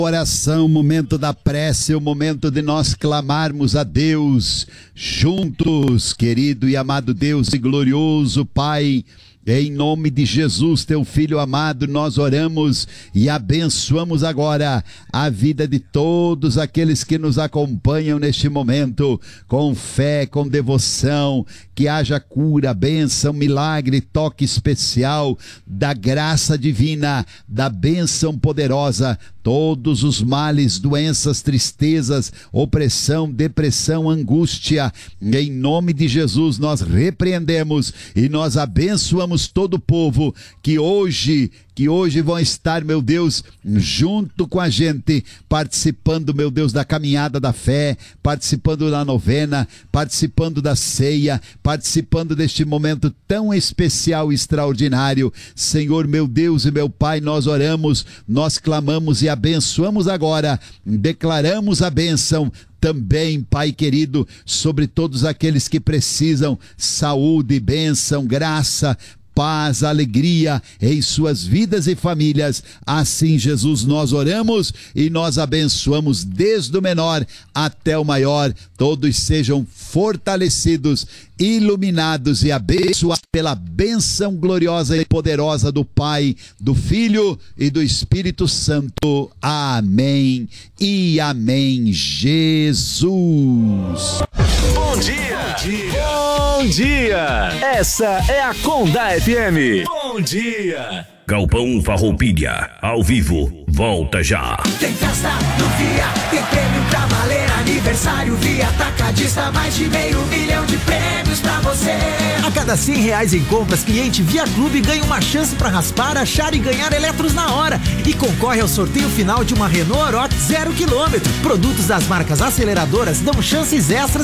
Oração, o momento da prece, o momento de nós clamarmos a Deus juntos, querido e amado Deus e glorioso Pai. Em nome de Jesus, teu Filho amado, nós oramos e abençoamos agora a vida de todos aqueles que nos acompanham neste momento, com fé, com devoção, que haja cura, bênção, milagre, toque especial da graça divina, da bênção poderosa. Todos os males, doenças, tristezas, opressão, depressão, angústia, em nome de Jesus nós repreendemos e nós abençoamos todo o povo que hoje vão estar, meu Deus, junto com a gente, participando, meu Deus, da caminhada da fé, participando da novena, participando da ceia, participando deste momento tão especial e extraordinário. Senhor, meu Deus e meu Pai, nós oramos, nós clamamos e abençoamos agora, declaramos a bênção também, Pai querido, sobre todos aqueles que precisam saúde, bênção, graça, paz, alegria em suas vidas e famílias. Assim, Jesus, nós oramos e nós abençoamos desde o menor até o maior. Todos sejam fortalecidos, iluminados e abençoados pela bênção gloriosa e poderosa do Pai, do Filho e do Espírito Santo. Amém e amém. Jesus. Bom dia! Bom dia! Essa é a Conda FM. Bom dia! Galpão Farroupilha, ao vivo, volta já. Tem festa no Via, tem prêmio pra valer, aniversário Via Atacadista, mais de 500 mil de prêmios pra você. A cada R$100 em compras, cliente Via Clube ganha uma chance pra raspar, achar e ganhar eletros na hora e concorre ao sorteio final de uma Renault Oroch 0 km. Produtos das marcas aceleradoras dão chances extras